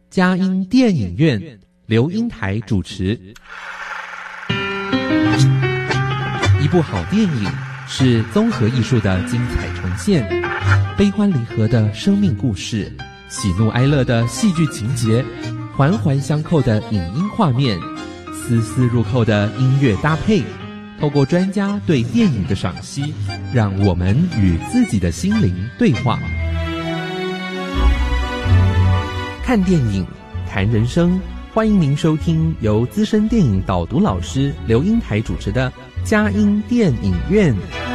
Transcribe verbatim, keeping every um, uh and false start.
佳音电影院，刘英台主持。一部好电影是综合艺术的精彩呈现，悲欢离合的生命故事，喜怒哀乐的戏剧情节，环环相扣的影音画面，丝丝入扣的音乐搭配，透过专家对电影的赏析，让我们与自己的心灵对话。看电影，谈人生，欢迎您收听由资深电影导读老师刘英台主持的佳音电影院。